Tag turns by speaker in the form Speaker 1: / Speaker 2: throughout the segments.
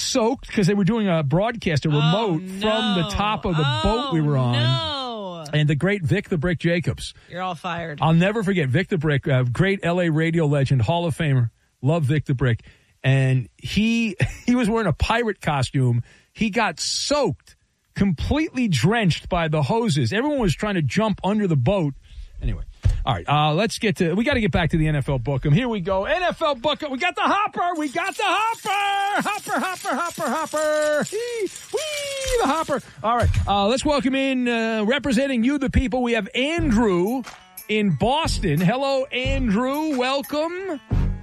Speaker 1: soaked because they were doing a broadcast, a remote from the top of the boat we were on.
Speaker 2: No.
Speaker 1: And the great Vic the Brick Jacobs.
Speaker 2: You're all fired.
Speaker 1: I'll never forget Vic the Brick, great L.A. radio legend, Hall of Famer. Love Vic the Brick. And he was wearing a pirate costume. He got soaked, completely drenched by the hoses. Everyone was trying to jump under the boat. Anyway, all right, we got to get back to the NFL Book'em. Here we go. NFL Book'em. We got the hopper. We got the hopper. Hopper. Whee, the hopper. All right, let's welcome in, representing you, the people. We have Andrew in Boston. Hello, Andrew. Welcome.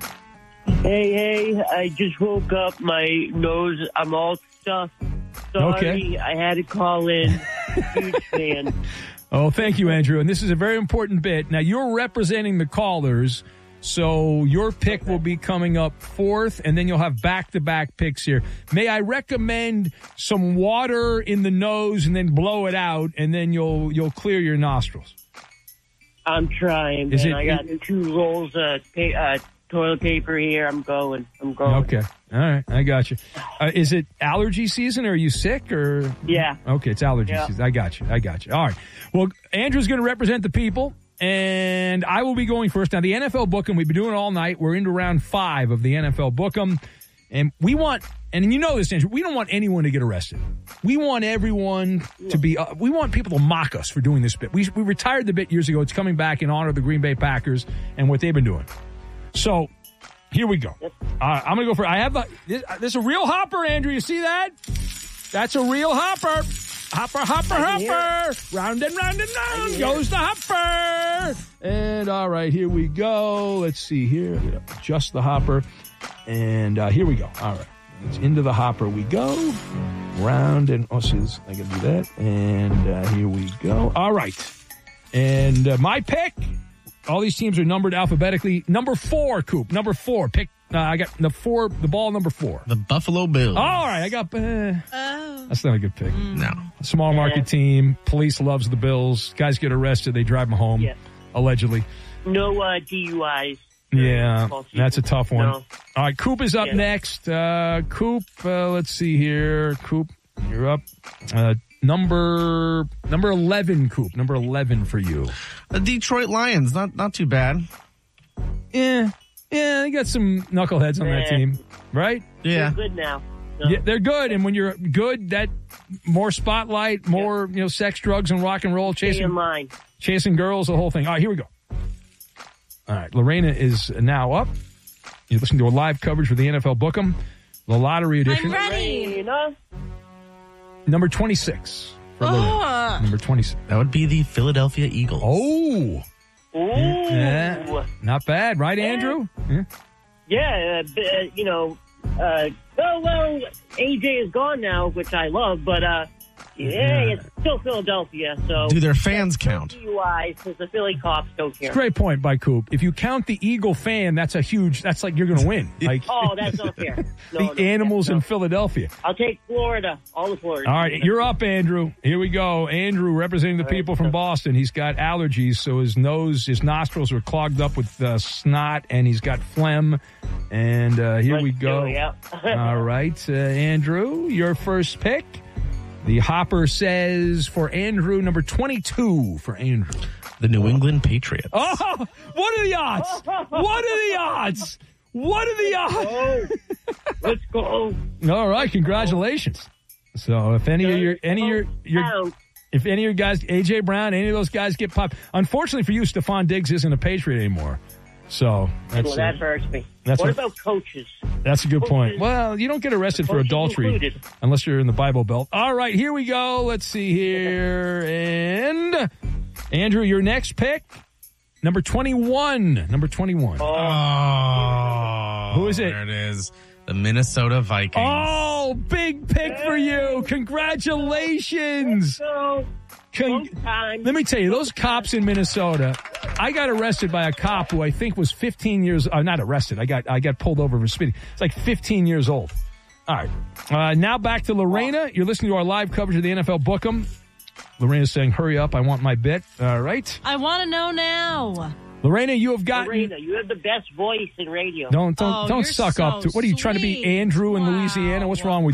Speaker 3: Hey, I just woke up. My nose, I'm all stuffed. Sorry,
Speaker 1: Okay.
Speaker 3: I had to call in. Huge fan.
Speaker 1: Oh, thank you, Andrew. And this is a very important bit. Now, you're representing the callers, so your pick will be coming up fourth, and then you'll have back-to-back picks here. May I recommend some water in the nose and then blow it out, and then you'll clear your nostrils?
Speaker 3: I'm trying, man. I got 2 rolls of toilet paper here. I'm going.
Speaker 1: Okay. All right. I got you. Is it allergy season? Or are you sick? Or
Speaker 3: Yeah.
Speaker 1: Okay, it's allergy season. I got you. All right. Well, Andrew's going to represent the people, and I will be going first. Now, the NFL Book'em, we've been doing it all night. We're into round 5 of the NFL Book'em, and we want, and you know this, Andrew, we don't want anyone to get arrested. We want everyone to be, we want people to mock us for doing this bit. We retired the bit years ago. It's coming back in honor of the Green Bay Packers and what they've been doing. So, here we go. I'm going to go for, this is a real hopper, Andrew. You see that? That's a real hopper. Hopper. Round and round goes the hopper. And all right, here we go. Let's see here. Adjust the hopper. And here we go. All right. It's into the hopper we go. Round and, I got to do that. And here we go. All right. And my pick, all these teams are numbered alphabetically. Number 4, Coop. Number 4. Pick. I got the ball number 4.
Speaker 4: The Buffalo Bills.
Speaker 1: All right. I got, that's not a good pick.
Speaker 4: No.
Speaker 1: Small market team. Police loves the Bills. Guys get arrested. They drive them home, allegedly.
Speaker 3: No DUIs.
Speaker 1: Yeah, that's a tough one.
Speaker 3: No.
Speaker 1: All right, Coop is up next. Coop, let's see here. Coop, you're up. Number 11, Coop. Number 11 for you.
Speaker 4: The Detroit Lions, not too bad.
Speaker 1: Yeah, they got some knuckleheads on that team, right?
Speaker 4: Yeah.
Speaker 3: They're good now. No.
Speaker 1: Yeah, they're good, and when you're good, that more spotlight, more sex, drugs, and rock and roll, chasing girls, the whole thing. All right, here we go. All right, Lorena is now up. You're listening to a live coverage for the NFL Book'em, the lottery edition.
Speaker 2: I'm ready.
Speaker 1: Number 26 for Lorena. Number 26.
Speaker 4: That would be the Philadelphia Eagles.
Speaker 1: Oh.
Speaker 3: Ooh.
Speaker 1: Yeah. Not bad, right, Andrew?
Speaker 3: Yeah, AJ is gone now, which I love, but it's still Philadelphia. So
Speaker 4: do their fans count?
Speaker 3: DUIs, because the Philly cops don't care.
Speaker 1: Great point by Coop. If you count the Eagle fan, that's like you're going to win. Like,
Speaker 3: that's not fair.
Speaker 1: The animals in Philadelphia.
Speaker 3: I'll take Florida, all of Florida.
Speaker 1: All right, you're up, Andrew. Here we go. Andrew representing the people from Boston. He's got allergies, so his nostrils are clogged up with snot, and he's got phlegm. And here we go. All right, Andrew, your first pick. The hopper says for Andrew, number 22 for Andrew.
Speaker 4: The New England Patriots.
Speaker 1: Oh, what are the odds?
Speaker 3: Let's go.
Speaker 1: All right, congratulations. So if any of your guys, AJ Brown, any of those guys get popped, unfortunately for you, Stephon Diggs isn't a Patriot anymore. So
Speaker 3: that hurts me. What about coaches?
Speaker 1: That's a good point. Well, you don't get arrested for adultery unless you're in the Bible Belt. All right, here we go. Let's see here. And Andrew, your next pick, number 21. Number 21.
Speaker 4: Oh,
Speaker 1: who is it?
Speaker 4: There it is. The Minnesota Vikings.
Speaker 1: Oh, big pick for you. Congratulations. Let me tell you, those cops in Minnesota, I got arrested by a cop who I think was 15 years, not arrested, I got pulled over for speeding. It's like 15 years old. All right. Now back to Lorena. You're listening to our live coverage of the NFL Book'em. Lorena's saying, hurry up, I want my bit. All right.
Speaker 2: I want to know now.
Speaker 1: Lorena, you have gotten...
Speaker 3: Lorena, you have the best voice in radio.
Speaker 1: Don't suck up to... What are you, trying to be Andrew in Louisiana? What's wrong with you?